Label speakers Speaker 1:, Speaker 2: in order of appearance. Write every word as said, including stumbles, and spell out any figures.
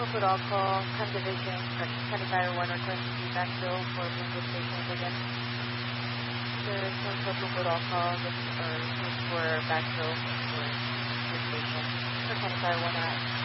Speaker 1: Smokewood All Call, Con Division, County Fire one request to backfill for Bloomwood Station again. There's no Smokewood All Call, this, or request for backfill for Bloomwood Station. For County Fire one, alright.